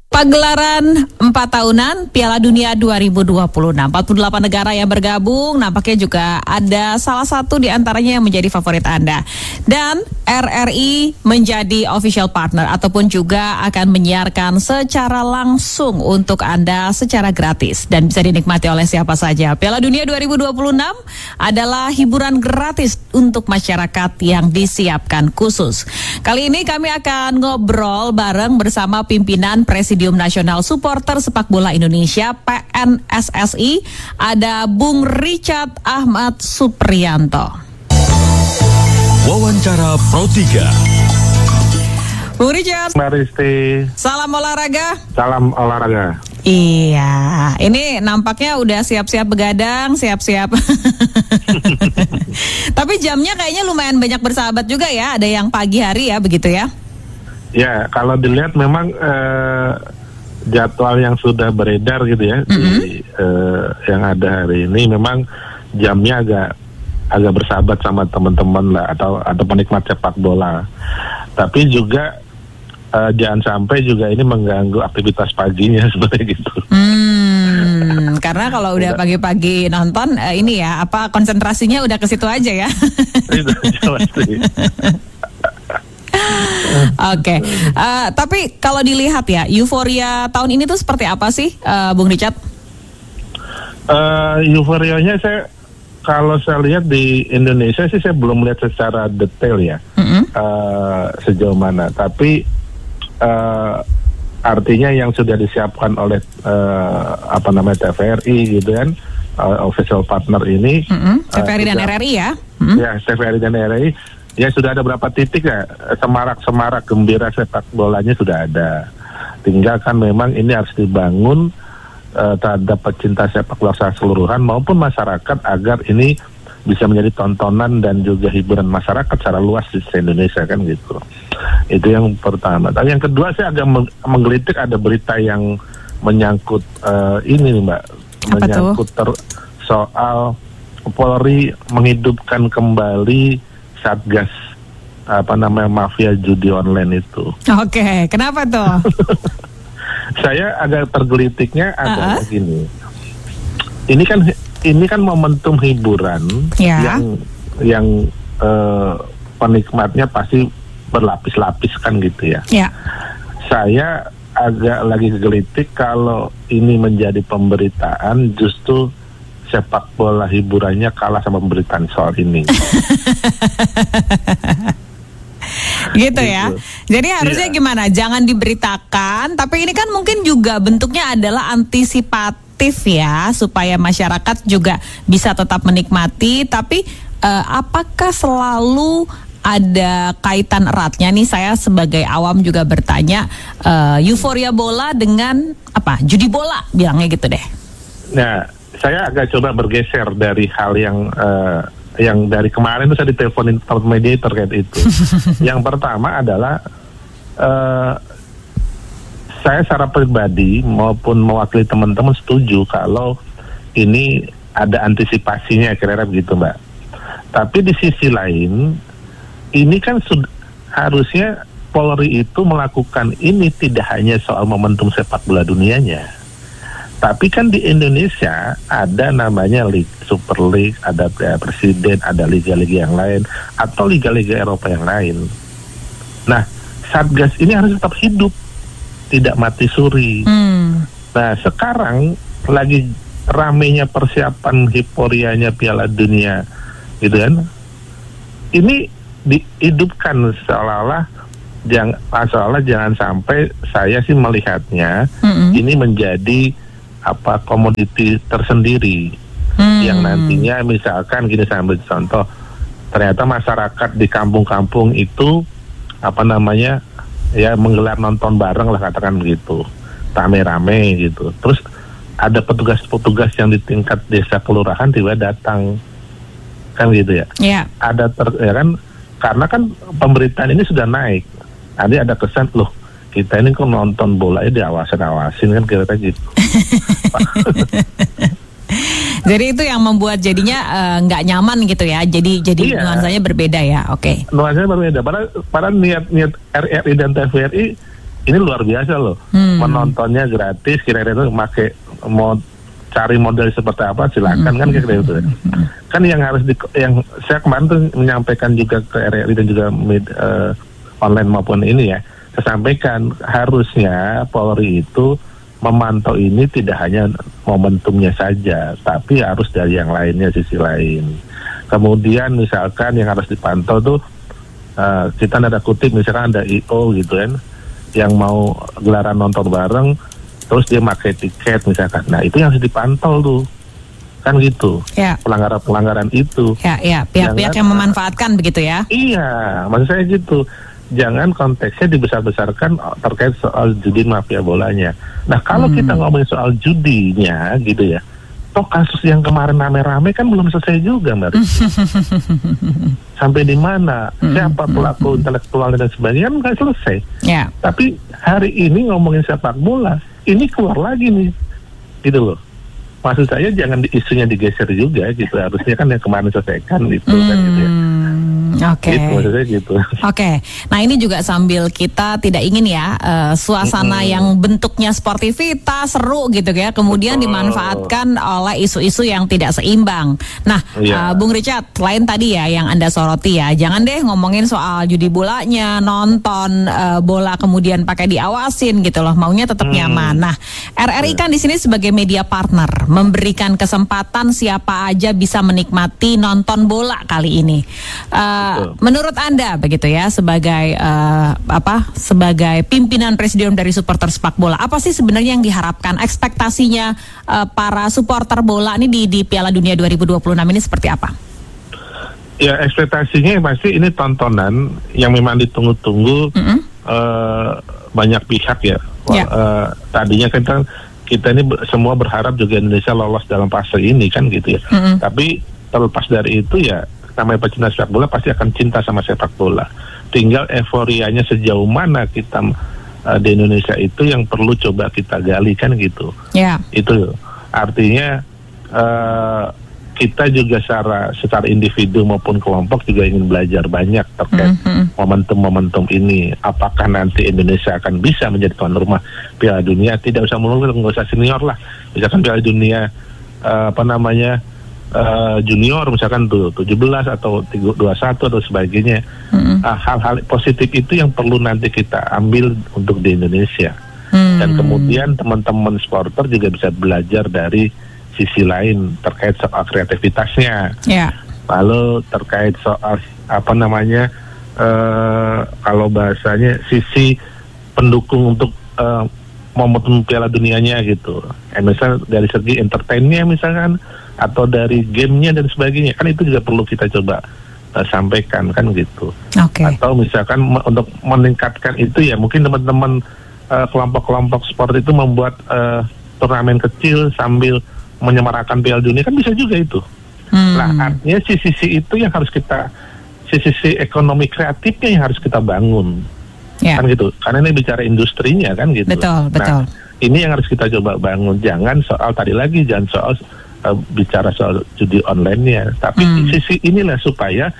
Pagelaran 4 tahunan Piala Dunia 2026, 48 negara yang bergabung, nampaknya juga ada salah satu di antaranya yang menjadi favorit Anda. Dan RRI menjadi official partner ataupun juga akan menyiarkan secara langsung untuk Anda secara gratis dan bisa dinikmati oleh siapa saja. Piala Dunia 2026 adalah hiburan gratis untuk masyarakat yang disiapkan khusus. Kali ini kami akan ngobrol bareng bersama pimpinan Presidium Nasional Supporter Sepak Bola Indonesia PNSSI, ada Bung Richard Ahmad Supriyanto. Wawancara Pro 3. Bung Richard. Mbak Risti. Salam olahraga. Salam olahraga. Iya, ini nampaknya udah siap-siap begadang, siap-siap. Tapi jamnya kayaknya lumayan banyak bersahabat juga ya, ada yang pagi hari ya, begitu ya? Ya, kalau dilihat memang jadwal yang sudah beredar gitu ya, di, yang ada hari ini memang jamnya agak bersahabat sama teman-teman lah atau penikmat sepak bola. Tapi juga jangan sampai juga ini mengganggu aktivitas paginya seperti gitu. Karena kalau udah pagi-pagi nonton ini ya konsentrasinya udah ke situ aja ya. Itu pasti. Oke, tapi kalau dilihat ya, euforia tahun ini tuh seperti apa sih, Bung Richard? Euforianya kalau saya lihat di Indonesia sih saya belum melihat secara detail ya, sejauh mana. Tapi artinya yang sudah disiapkan oleh TVRI gitu kan, official partner ini, TVRI dan RRI ya? Ya, TVRI dan RRI. Ya sudah ada berapa titik ya, semarak-semarak gembira sepak bolanya sudah ada. Tinggal kan memang ini harus dibangun terhadap pecinta sepak bola secara keseluruhan maupun masyarakat agar ini bisa menjadi tontonan dan juga hiburan masyarakat secara luas di Indonesia kan gitu. Itu yang pertama. Dan yang kedua saya agak menggelitik ada berita yang menyangkut ini nih Mbak. Apa menyangkut soal Polri menghidupkan kembali Satgas mafia judi online itu. Oke, kenapa tuh? Saya agak tergelitiknya adalah gini. Ini kan momentum hiburan yang penikmatnya pasti berlapis-lapis kan gitu ya. Ya. Saya agak lagi gelitik kalau ini menjadi pemberitaan justru sepak bola hiburannya kalah sama pemberitaan soal ini. Gitu ya. Jadi harusnya gimana? Jangan diberitakan, tapi ini kan mungkin juga bentuknya adalah antisipatif ya, supaya masyarakat juga bisa tetap menikmati. Tapi apakah selalu ada kaitan eratnya nih, saya sebagai awam juga bertanya, euforia bola dengan judi bola, bilangnya gitu deh. Nah, saya agak coba bergeser dari hal yang dari kemarin itu saya diteleponin media terkait itu. Yang pertama adalah saya secara pribadi maupun mewakili teman-teman setuju kalau ini ada antisipasinya kira-kira begitu Mbak. Tapi di sisi lain ini kan harusnya Polri itu melakukan ini tidak hanya soal momentum sepak bola dunianya. Tapi kan di Indonesia ada namanya Super League, ada Presiden, ada liga-liga yang lain, atau liga-liga Eropa yang lain. Nah, Satgas ini harus tetap hidup, tidak mati suri. Nah, sekarang lagi ramenya persiapan euforianya Piala Dunia, gitu kan? Ini dihidupkan seolah-olah jangan sampai saya sih melihatnya ini menjadi komoditi tersendiri yang nantinya misalkan gini, saya ambil contoh, ternyata masyarakat di kampung-kampung itu menggelar nonton bareng lah katakan begitu, rame-rame gitu. Terus ada petugas-petugas yang di tingkat desa kelurahan tiba datang kan gitu ya. Ada karena kan pemberitaan ini sudah naik. Ada kesan loh, kita ini kok nonton bola diawasin kan kira-kira gitu. Jadi itu yang membuat jadinya nggak nyaman gitu ya. Jadi nuansanya berbeda ya. Oke. Nuansanya berbeda. Padahal niat RRI dan TVRI ini luar biasa loh. Menontonnya gratis, kira-kira itu mau cari model seperti apa silakan kan kira-kira itu. Kan yang harus yang saya kemarin tuh menyampaikan juga ke RRI dan juga online maupun ini ya, saya sampaikan harusnya Polri itu memantau ini tidak hanya momentumnya saja, tapi harus dari yang lainnya, sisi lain. Kemudian misalkan yang harus dipantau tuh kita ada kutip misalkan ada IO gitu kan, yang mau gelaran nonton bareng, terus dia pakai tiket misalkan. Nah itu yang harus dipantau tuh, kan gitu. Ya. Pelanggaran itu. Ya, pihak-pihak yang memanfaatkan begitu ya? Iya, maksud saya gitu. Jangan konteksnya dibesar-besarkan terkait soal judi mafia bolanya. Nah kalau kita ngomongin soal judinya gitu ya, toh kasus yang kemarin rame-rame kan belum selesai juga, Mbak. Sampai di mana, siapa pelaku intelektual dan sebagainya kan nggak selesai. Yeah. Tapi hari ini ngomongin sepak bola, ini keluar lagi nih, gitu loh. Maksud saya jangan isunya digeser juga gitu, harusnya kan yang kemarin selesaikan gitu kan gitu ya. Oke. Gitu, maksudnya gitu. Oke. Nah ini juga sambil kita tidak ingin ya suasana yang bentuknya sportivitas seru gitu ya, kemudian dimanfaatkan oleh isu-isu yang tidak seimbang. Nah, Bung Richard, lain tadi ya yang Anda soroti ya, jangan deh ngomongin soal judi bolanya, nonton bola kemudian pakai diawasin gitu loh, maunya tetap nyaman. Nah, RRI kan di sini sebagai media partner memberikan kesempatan siapa aja bisa menikmati nonton bola kali ini. Menurut Anda begitu ya, sebagai sebagai pimpinan presidium dari supporter sepak bola, apa sih sebenarnya yang diharapkan, ekspektasinya para supporter bola ini di Piala Dunia 2026 ini seperti apa? Ya ekspektasinya pasti ini tontonan yang memang ditunggu-tunggu banyak pihak ya. Tadinya kita ini semua berharap juga Indonesia lolos dalam fase ini kan gitu ya. Tapi terlepas dari itu ya, namanya pecinta sepak bola pasti akan cinta sama sepak bola. Tinggal euforianya sejauh mana kita di Indonesia itu yang perlu coba kita gali kan gitu. Itu artinya kita juga secara individu maupun kelompok juga ingin belajar banyak terkait momentum-momentum ini. Apakah nanti Indonesia akan bisa menjadi tuan rumah Piala Dunia? Tidak usah muluk, nggak usah senior lah. Misalkan Piala Dunia junior misalkan 17 atau 21 atau sebagainya. Hal-hal positif itu yang perlu nanti kita ambil untuk di Indonesia. Dan kemudian teman-teman supporter juga bisa belajar dari sisi lain terkait soal kreativitasnya. Lalu terkait soal kalau bahasanya sisi pendukung untuk momentum Piala Dunianya gitu. Misal dari segi entertainnya misalkan, atau dari gamenya dan sebagainya, kan itu juga perlu kita coba sampaikan kan gitu. Atau misalkan untuk meningkatkan itu ya mungkin teman-teman kelompok-kelompok sport itu membuat turnamen kecil sambil menyemarakan Piala Dunia kan bisa juga itu. Nah artinya sisi itu yang harus kita, sisi ekonomi kreatifnya yang harus kita bangun kan gitu. Karena ini bicara industrinya kan gitu. Betul. Nah ini yang harus kita coba bangun. Jangan soal tadi lagi, jangan soal bicara soal judi online-nya, tapi sisi inilah supaya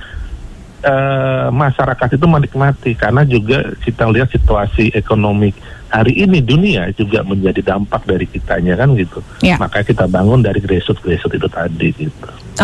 masyarakat itu menikmati, karena juga kita lihat situasi ekonomi hari ini dunia juga menjadi dampak dari kitanya kan gitu. Makanya kita bangun dari grassroots itu tadi gitu.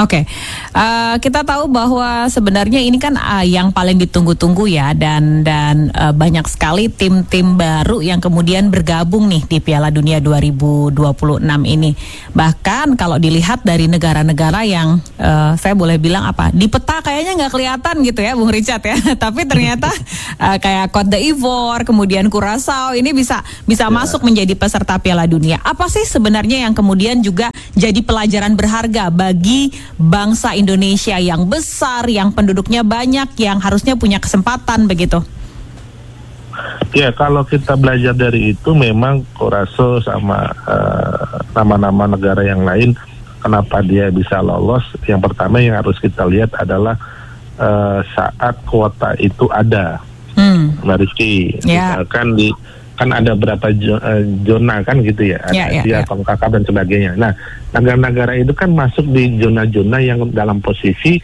Kita tahu bahwa sebenarnya ini kan yang paling ditunggu-tunggu ya, dan banyak sekali tim-tim baru yang kemudian bergabung nih di Piala Dunia 2026 ini. Bahkan kalau dilihat dari negara-negara yang saya boleh bilang di peta kayaknya nggak kelihatan gitu ya Bung Richard ya, tapi ternyata kayak Cote d'Ivoire, kemudian Curaçao ini bisa masuk menjadi peserta Piala Dunia. Apa sih sebenarnya yang kemudian juga jadi pelajaran berharga bagi bangsa Indonesia yang besar, yang penduduknya banyak, yang harusnya punya kesempatan begitu? Ya kalau kita belajar dari itu, memang Curaçao sama nama-nama negara yang lain, kenapa dia bisa lolos? Yang pertama yang harus kita lihat adalah saat kuota itu ada, Mbak Rizky. Misalkan kan ada berapa zona kan gitu ya, ada Asia, CONCACAF dan sebagainya. Nah, negara-negara itu kan masuk di zona-zona yang dalam posisi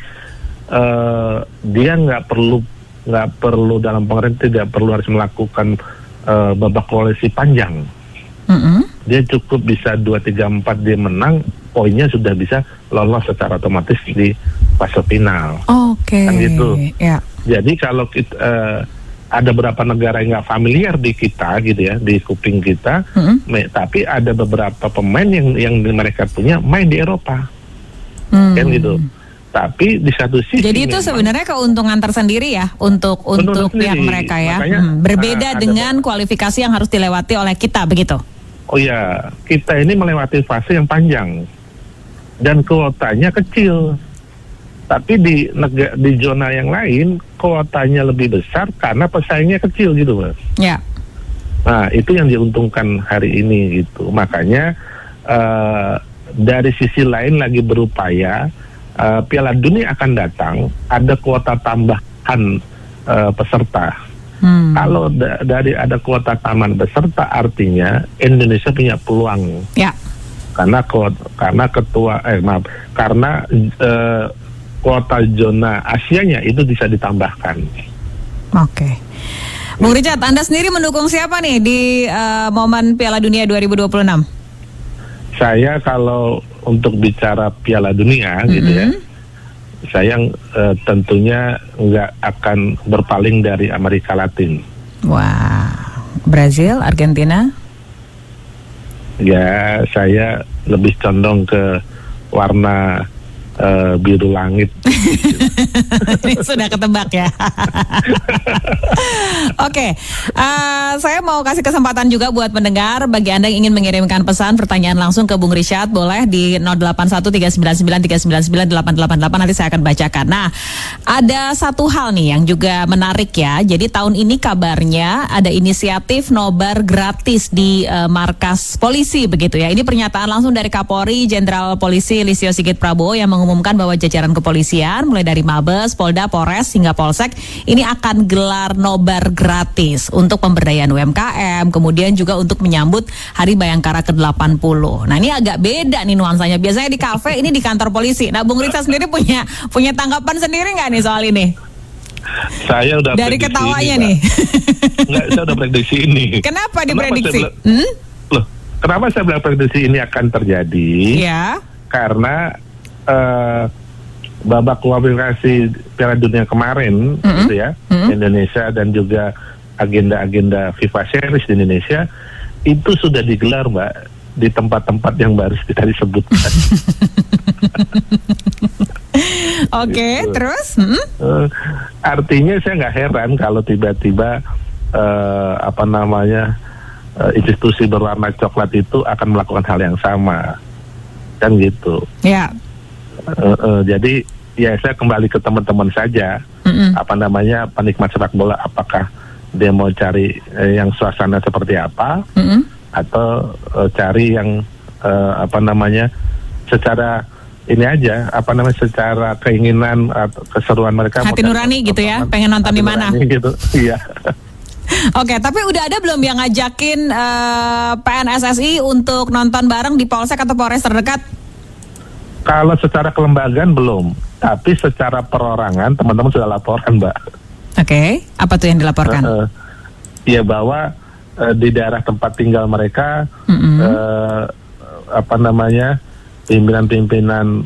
dia nggak perlu dalam pengertian tidak perlu harus melakukan babak kualifikasi panjang. Dia cukup bisa 2-3-4 dia menang, poinnya sudah bisa lolos secara otomatis di fase final. Kan gitu. Ya. Jadi kalau kita ada beberapa negara yang nggak familiar di kita gitu ya, di kuping kita, tapi ada beberapa pemain yang mereka punya main di Eropa, kan gitu. Tapi di satu sisi, jadi itu sebenarnya keuntungan tersendiri ya untuk pihak mereka ya. Makanya, berbeda dengan kualifikasi yang harus dilewati oleh kita, begitu. Oh ya, kita ini melewati fase yang panjang dan kuotanya kecil. Tapi di zona yang lain kuotanya lebih besar karena pesaingnya kecil gitu, Mas. Ya. Nah, itu yang diuntungkan hari ini gitu. Makanya dari sisi lain lagi berupaya Piala Dunia akan datang, ada kuota tambahan peserta. Kalau dari ada kuota tambahan peserta, artinya Indonesia punya peluang. Ya. Karena kuota zona Asianya itu bisa ditambahkan. Oke. Bung Richard, Anda sendiri mendukung siapa nih di momen Piala Dunia 2026? Saya kalau untuk bicara Piala Dunia gitu ya, saya tentunya nggak akan berpaling dari Amerika Latin. Wah, Brazil, Argentina? Ya, saya lebih condong ke warna biru langit. Ini sudah ketebak ya. Oke, saya mau kasih kesempatan juga buat pendengar. Bagi Anda yang ingin mengirimkan pesan, pertanyaan langsung ke Bung Richard, boleh di 081399399888. Nanti saya akan bacakan. Nah, ada satu hal nih yang juga menarik ya. Jadi tahun ini kabarnya ada inisiatif nobar gratis di markas polisi begitu ya. Ini pernyataan langsung dari Kapolri Jenderal Polisi Listio Sigit Prabowo yang mengumumkan bahwa jajaran kepolisian mulai dari Mabes, Polda, Polres hingga Polsek ini akan gelar nobar gratis untuk pemberdayaan UMKM, kemudian juga untuk menyambut Hari Bayangkara ke-80. Nah, ini agak beda nih nuansanya. Biasanya di kafe, ini di kantor polisi. Nah, Bung Richard sendiri punya tanggapan sendiri nggak nih soal ini? Saya udah dari ketawanya ini, nih. Enggak, saya udah prediksi ini. Kenapa diprediksi? Kenapa saya bilang prediksi ini akan terjadi? Ya. Karena babak kualifikasi Piala Dunia kemarin gitu ya, Indonesia dan juga agenda-agenda FIFA Series di Indonesia itu sudah digelar, Mbak, di tempat-tempat yang baru kita disebutkan. Oke, gitu. Terus? Artinya saya nggak heran kalau tiba-tiba institusi berwarna coklat itu akan melakukan hal yang sama, kan gitu. Ya. Jadi ya saya kembali ke teman-teman saja, penikmat sepak bola, apakah dia mau cari yang suasana seperti apa, atau cari yang secara ini aja, secara keinginan atau keseruan mereka, hati nurani gitu ya, pengen nonton di mana gitu. Iya. Oke, tapi udah ada belum yang ngajakin PNSSI untuk nonton bareng di Polsek atau Polres terdekat? Kalau secara kelembagaan belum, tapi secara perorangan teman-teman sudah laporkan, Mbak. Oke, apa tuh yang dilaporkan? Ya bahwa di daerah tempat tinggal mereka, pimpinan-pimpinan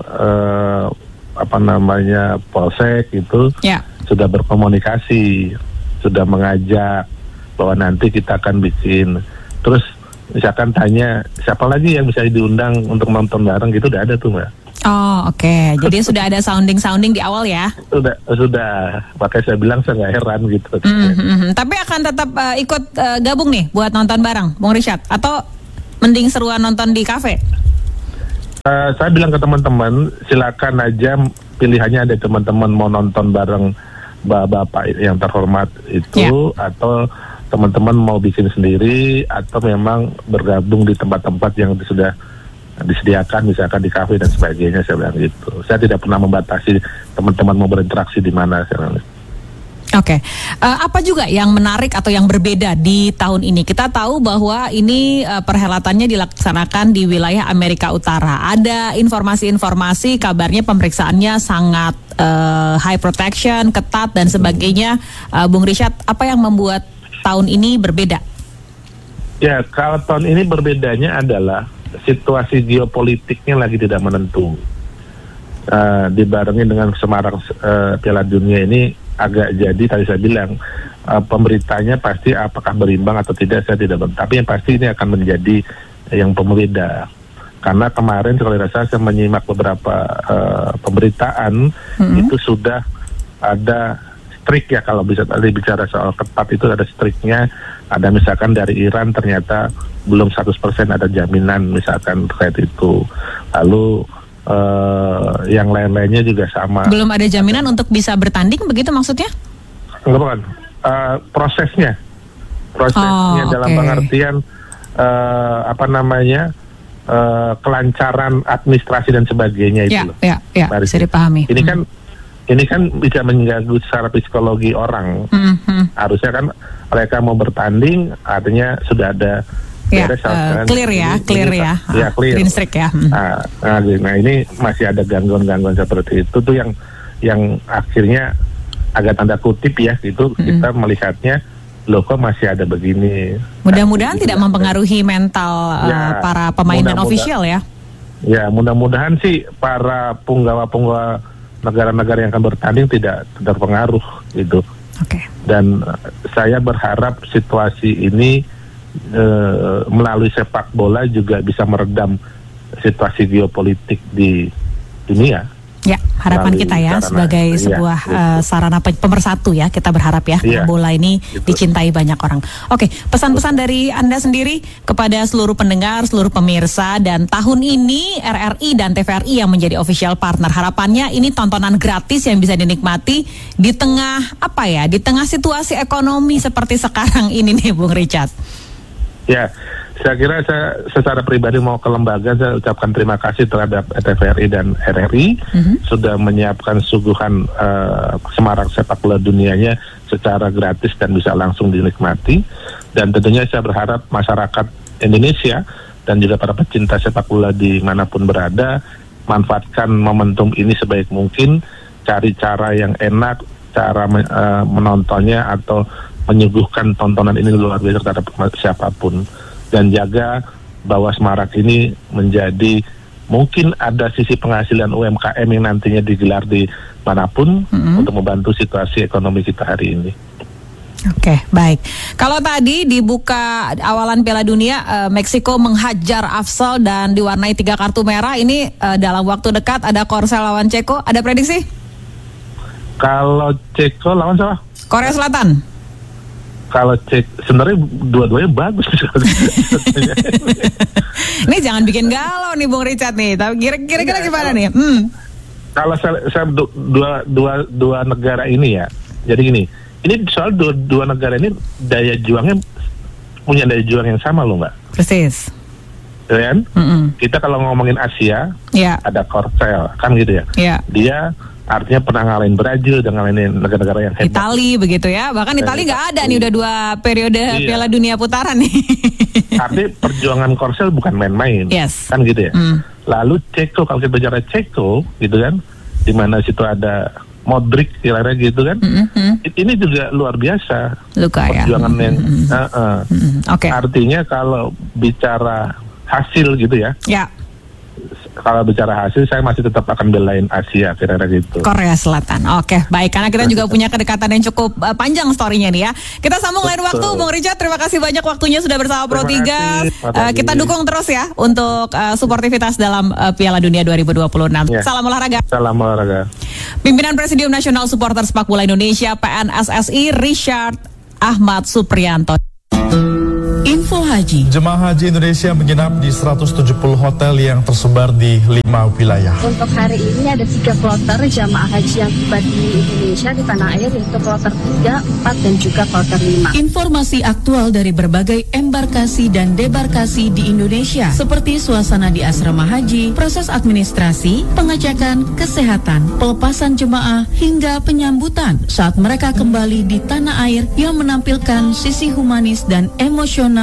polsek itu sudah berkomunikasi, sudah mengajak bahwa nanti kita akan bikin. Terus misalkan tanya siapa lagi yang bisa diundang untuk nonton bareng gitu, udah ada tuh, Mbak. Oh, oke. Jadi sudah ada sounding di awal ya? Sudah. Makanya saya bilang saya nggak heran gitu. Tapi akan tetap ikut gabung nih buat nonton bareng, Bung Richard? Atau mending seruan nonton di kafe? Saya bilang ke teman-teman, silakan aja, pilihannya ada, teman-teman mau nonton bareng bapak yang terhormat itu, atau teman-teman mau bikin sendiri, atau memang bergabung di tempat-tempat yang sudah disediakan, misalkan di kafe dan sebagainya. Saya bilang gitu. Saya tidak pernah membatasi teman-teman mau berinteraksi di mana. Oke. Apa juga yang menarik atau yang berbeda di tahun ini? Kita tahu bahwa ini perhelatannya dilaksanakan di wilayah Amerika Utara. Ada informasi-informasi kabarnya pemeriksaannya sangat high protection, ketat dan sebagainya. Bung Richard, apa yang membuat tahun ini berbeda? Ya, kalau tahun ini berbedanya adalah situasi geopolitiknya lagi tidak menentu. Dibarengi dengan semarak Piala Dunia ini agak jadi, tadi saya bilang pemberitanya pasti apakah berimbang atau tidak saya tidak, tapi yang pasti ini akan menjadi yang pembeda. Karena kemarin kalau saya menyimak beberapa pemberitaan itu sudah ada strik ya, kalau bisa tadi bicara soal ketat itu ada striknya. Ada misalkan dari Iran ternyata belum 100% ada jaminan misalkan terkait itu. Lalu yang lain-lainnya juga sama. Belum ada jaminan untuk bisa bertanding, begitu maksudnya? Enggak, bukan. Prosesnya dalam pengertian kelancaran administrasi dan sebagainya itu. Ya, bisa dipahami. Ini kan bisa mengganggu secara psikologi orang. Harusnya kan mereka mau bertanding, artinya sudah ada clear ya. Green streak ya. Nah ini masih ada gangguan-gangguan seperti itu tuh yang akhirnya agak tanda kutip ya gitu. Kita melihatnya loh kok masih ada begini. Mudah-mudahan tidak mempengaruhi mental para pemain dan official ya. Ya, mudah-mudahan sih para punggawa-punggawa negara-negara yang akan bertanding tidak terpengaruh gitu. Dan saya berharap situasi ini melalui sepak bola juga bisa meredam situasi geopolitik di dunia. Ya, harapan kita ya sebagai sebuah sarana pemersatu ya, kita berharap ya bola ini dicintai banyak orang. Oke, pesan-pesan dari Anda sendiri kepada seluruh pendengar, seluruh pemirsa, dan tahun ini RRI dan TVRI yang menjadi official partner. Harapannya ini tontonan gratis yang bisa dinikmati di tengah di tengah situasi ekonomi seperti sekarang ini nih, Bung Richard. Ya, saya kira saya secara pribadi mau ke lembaga, saya ucapkan terima kasih terhadap TVRI dan RRI sudah menyiapkan suguhan semarak sepak bola dunianya secara gratis dan bisa langsung dinikmati. Dan tentunya saya berharap masyarakat Indonesia dan juga para pecinta sepak bola dimanapun berada manfaatkan momentum ini sebaik mungkin, cari cara yang enak, cara menontonnya atau menyuguhkan tontonan ini luar biasa terhadap siapapun, dan jaga bahwa semarak ini menjadi mungkin ada sisi penghasilan UMKM yang nantinya digelar di manapun untuk membantu situasi ekonomi kita hari ini. Oke, baik. Kalau tadi dibuka awalan Piala Dunia, Meksiko menghajar Afsal dan diwarnai 3 kartu merah. Ini dalam waktu dekat ada Korsel lawan Ceko. Ada prediksi? Kalau Ceko lawan siapa? Korea Selatan. Kalau sebenarnya dua-duanya bagus. Ini jangan bikin galau nih Bung Richard nih. Tapi kira-kira gimana nih? Kalau saya dua negara ini ya. Jadi gini, ini soal dua negara ini punya daya juang yang sama loh, Mbak. Persis. Kan? Kita kalau ngomongin Asia, ada Korsel, kan gitu ya. Dia artinya pernah ngalahin Brazil dan ngalahin negara-negara yang hebat. Itali begitu ya, bahkan Itali nggak ada nih, udah 2 periode Piala Dunia putaran nih. Artinya perjuangan Korsel bukan main-main, kan gitu ya. Lalu Ceko, kalau kita bicara Ceko gitu kan, di mana situ ada Modric kira-kira gitu kan, ini juga luar biasa perjuangan yang artinya kalau bicara hasil gitu ya. Kalau bicara hasil, saya masih tetap akan belain Asia, kira-kira gitu. Korea Selatan, oke, baik. Karena kita juga punya kedekatan yang cukup panjang story-nya nih ya. Kita sambung lain waktu, Bung Richard. Terima kasih banyak waktunya sudah bersama Pro 3. Kita dukung terus ya untuk suportivitas dalam Piala Dunia 2026. Salam olahraga. Salam olahraga. Pimpinan Presidium Nasional Supporter Sepak Bola Indonesia (PNSSI) Richard Ahmad Supriyanto. Info Haji. Jemaah haji Indonesia menginap di 170 hotel yang tersebar di 5 wilayah. Untuk hari ini ada 3 kloter jemaah haji yang tiba di Indonesia di tanah air, yaitu kloter 3, 4, dan juga kloter 5. Informasi aktual dari berbagai embarkasi dan debarkasi di Indonesia, seperti suasana di asrama haji, proses administrasi, pengecekan, kesehatan, pelepasan jemaah, hingga penyambutan saat mereka kembali di tanah air yang menampilkan sisi humanis dan emosional dari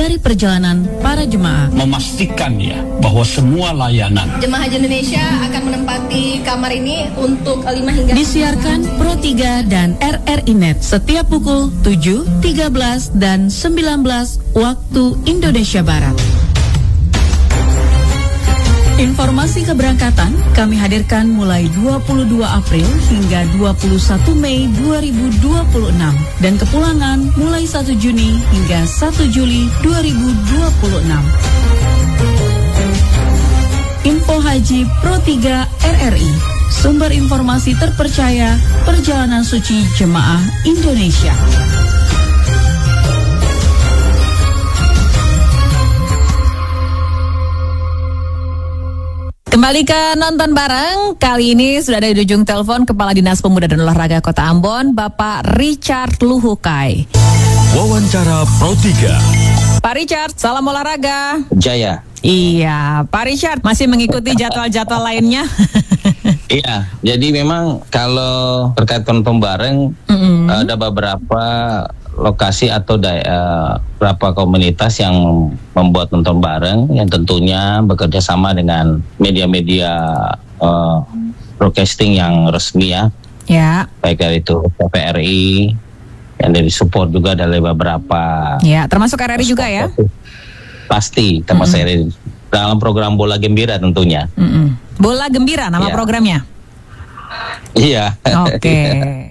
dari perjalanan para jemaah. Memastikan ya bahwa semua layanan Jemaah Haji Indonesia akan menempati kamar ini untuk 5 hingga Disiarkan Pro 3 dan RRI Net setiap pukul 7, 13, dan 19 waktu Indonesia Barat. Informasi keberangkatan kami hadirkan mulai 22 April hingga 21 Mei 2026 dan kepulangan mulai 1 Juni hingga 1 Juli 2026. Info Haji Pro 3 RRI, sumber informasi terpercaya perjalanan suci jemaah Indonesia. Kembali ke nonton bareng. Kali ini sudah ada di ujung telepon Kepala Dinas Pemuda dan Olahraga Kota Ambon, Bapak Richard Luhukai. wawancara Pro 3. Pak Richard, salam olahraga. Jaya. Iya, Pak Richard masih mengikuti jadwal-jadwal lainnya. Iya, jadi memang kalau terkait nonton bareng ada beberapa lokasi atau beberapa komunitas yang membuat nonton bareng yang tentunya bekerja sama dengan media-media broadcasting yang resmi ya. Ya. Baik dari itu TVRI yang dari support juga dari beberapa. Ya, termasuk RRI juga ya. Pasti termasuk RRI dalam program Bola Gembira tentunya. Bola Gembira nama Ya. programnya. Iya. Oke.